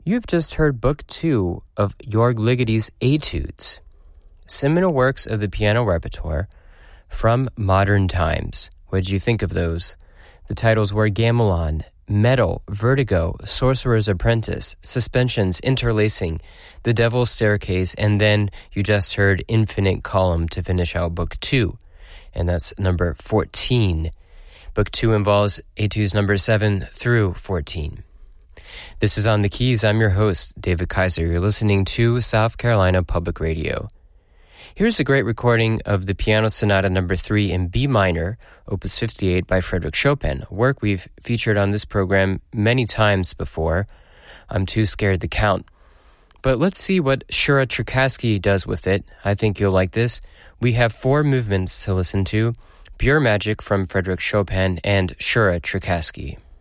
You've just heard Book 2 of Jörg Ligety's Etudes, seminal works of the piano repertoire from modern times. What did you think of those? The titles were Gamelon, Metal, Vertigo, Sorcerer's Apprentice, Suspensions, Interlacing, The Devil's Staircase, and then you just heard Infinite Column to finish out Book 2, and that's number 14. Book 2 involves Etudes number 7 through 14. This is On the Keys. I'm your host, David Kaiser. You're listening to South Carolina Public Radio. Here's a great recording of the Piano Sonata number 3 in B minor, Opus 58 by Frédéric Chopin, a work we've featured on this program many times before. I'm too scared to count. But let's see what Shura Cherkassky does with it. I think you'll like this. We have 4 movements to listen to: Pure Magic from Frédéric Chopin and Shura Cherkassky.